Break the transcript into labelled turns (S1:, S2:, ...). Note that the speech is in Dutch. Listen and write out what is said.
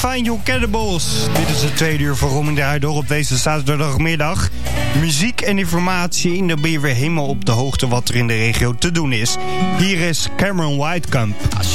S1: Find Your Cannibals. Dit is het tweede uur van Roaming Draai door op deze zaterdagmiddag. Muziek en informatie en dan ben je weer helemaal op de hoogte wat er in de regio te doen is. Hier is Cameron Whitecamp.